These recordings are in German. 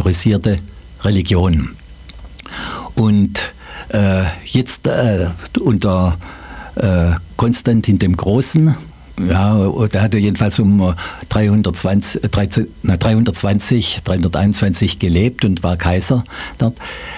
autorisierte Religion. Und jetzt unter Konstantin dem Großen, ja, der hatte jedenfalls um 321 gelebt und war Kaiser dort,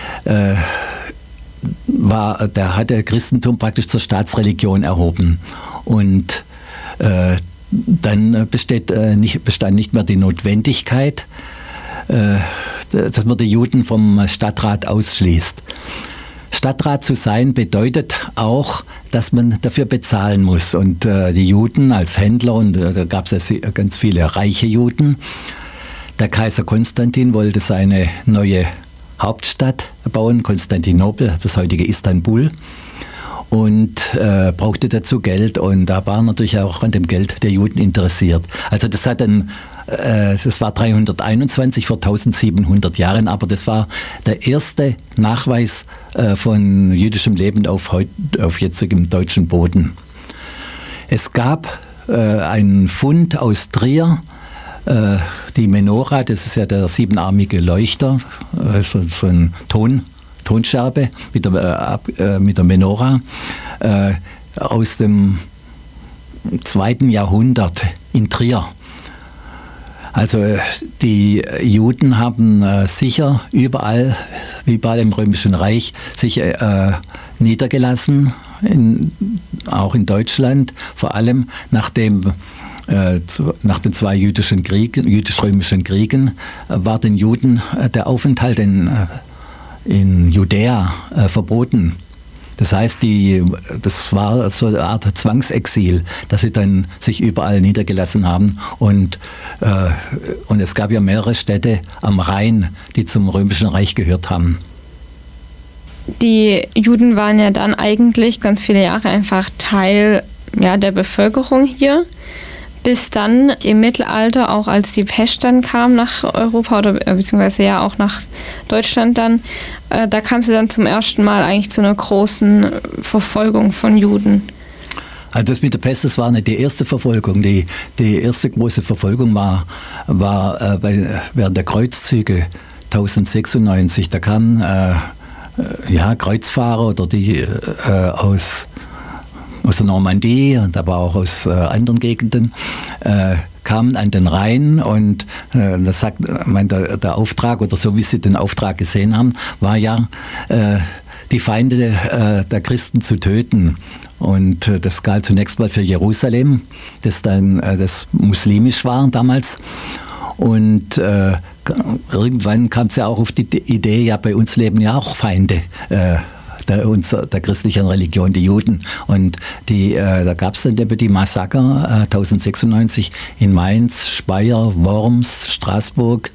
der hatte Christentum praktisch zur Staatsreligion erhoben. Und dann bestand nicht mehr die Notwendigkeit, dass man die Juden vom Stadtrat ausschließt. Stadtrat zu sein bedeutet auch, dass man dafür bezahlen muss. Und die Juden als Händler, und da gab es ja ganz viele reiche Juden, der Kaiser Konstantin wollte seine neue Hauptstadt bauen, Konstantinopel, das heutige Istanbul, und brauchte dazu Geld, und da war natürlich auch an dem Geld der Juden interessiert. Also das war 321 vor 1700 Jahren, aber das war der erste Nachweis von jüdischem Leben auf jetzigem deutschen Boden. Es gab einen Fund aus Trier, die Menora, das ist ja der siebenarmige Leuchter, so ein Tonscherbe mit der Menora aus dem 2. Jahrhundert in Trier. Also die Juden haben sicher überall, wie bei dem Römischen Reich, sich niedergelassen, auch in Deutschland, vor allem nach den 2 jüdisch-römischen Kriegen, war den Juden der Aufenthalt in Judäa verboten. Das heißt, das war so eine Art Zwangsexil, dass sie dann sich überall niedergelassen haben. Und es gab ja mehrere Städte am Rhein, die zum Römischen Reich gehört haben. Die Juden waren ja dann eigentlich ganz viele Jahre einfach Teil der Bevölkerung hier. Bis dann im Mittelalter, auch als die Pest dann kam nach Europa oder beziehungsweise ja auch nach Deutschland dann, da kam sie dann zum ersten Mal eigentlich zu einer großen Verfolgung von Juden. Also das mit der Pest, das war nicht die erste Verfolgung. Die erste große Verfolgung war während der Kreuzzüge 1096. Da kamen Kreuzfahrer oder die aus der Normandie und aber auch aus anderen Gegenden, kamen an den Rhein, und das sagt der Auftrag, oder so wie sie den Auftrag gesehen haben, war ja, die Feinde der Christen zu töten. Und das galt zunächst mal für Jerusalem, das muslimisch war damals. Und irgendwann kam es ja auch auf die Idee, ja, bei uns leben ja auch Feinde der christlichen Religion, die Juden. Und da gab es dann die Massaker 1096 in Mainz, Speyer, Worms, Straßburg.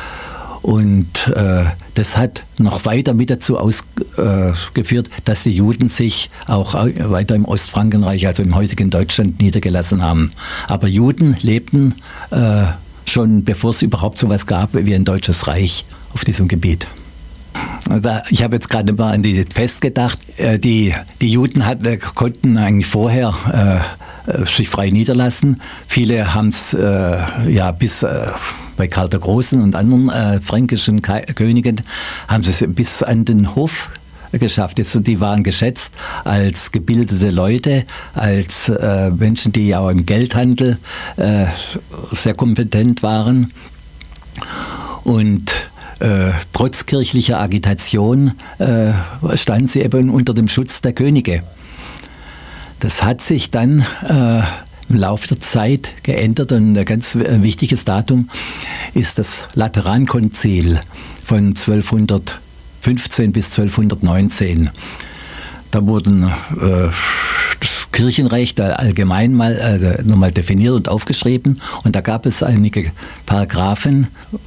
Und das hat noch weiter mit dazu ausgeführt, dass die Juden sich auch weiter im Ostfrankenreich, also im heutigen Deutschland, niedergelassen haben. Aber Juden lebten schon, bevor es überhaupt so etwas gab wie ein deutsches Reich auf diesem Gebiet. Ich habe jetzt gerade mal an die Pest gedacht. Die Juden konnten eigentlich vorher sich frei niederlassen. Viele haben es bis bei Karl der Großen und anderen fränkischen Königen haben sie es bis an den Hof geschafft. Die waren geschätzt als gebildete Leute, als Menschen, die auch im Geldhandel sehr kompetent waren. Und trotz kirchlicher Agitation standen sie eben unter dem Schutz der Könige. Das hat sich dann im Laufe der Zeit geändert, und ein ganz wichtiges Datum ist das Laterankonzil von 1215 bis 1219. Da wurden das Kirchenrecht allgemein nochmal definiert und aufgeschrieben, und da gab es einige Paragraphen,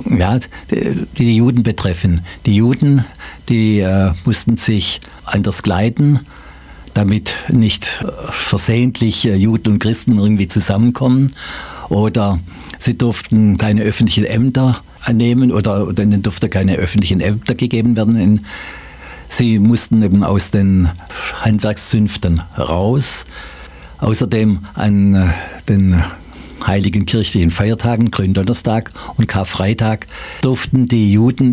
die Juden betreffen. Die Juden, die mussten sich anders kleiden, damit nicht versehentlich Juden und Christen irgendwie zusammenkommen, oder sie durften keine öffentlichen Ämter annehmen, oder ihnen durften keine öffentlichen Ämter gegeben werden. Sie mussten eben aus den Handwerkszünften raus. Außerdem an den heiligen kirchlichen Feiertagen, Gründonnerstag und Karfreitag, durften die Juden